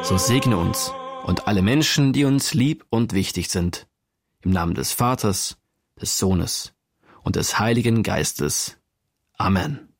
So segne uns und alle Menschen, die uns lieb und wichtig sind. Im Namen des Vaters, des Sohnes und des Heiligen Geistes. Amen.